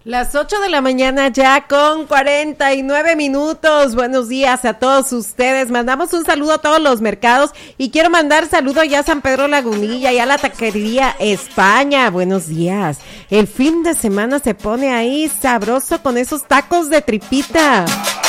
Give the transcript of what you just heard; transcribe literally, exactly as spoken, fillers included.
Las ocho de la mañana ya con cuarenta y nueve minutos. Buenos días a todos ustedes. Mandamos un saludo a todos los mercados y quiero mandar saludo ya a San Pedro Lagunilla y a la Taquería España. Buenos días. El fin de semana se pone ahí sabroso con esos tacos de tripita.